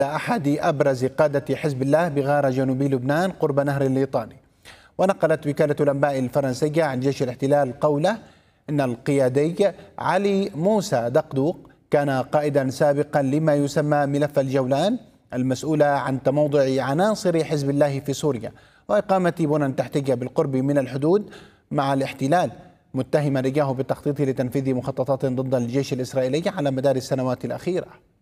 أحد أبرز قادة حزب الله بغارة جنوبي لبنان قرب نهر الليطاني. ونقلت وكالة الأنباء الفرنسية عن جيش الاحتلال قوله إن القيادي علي موسى دقدوق كان قائدا سابقا لما يسمى ملف الجولان المسؤولة عن تموضع عناصر حزب الله في سوريا وإقامة بنى تحتية بالقرب من الحدود مع الاحتلال، متهما إياه بالتخطيط لتنفيذ مخططات ضد الجيش الإسرائيلي على مدار السنوات الأخيرة.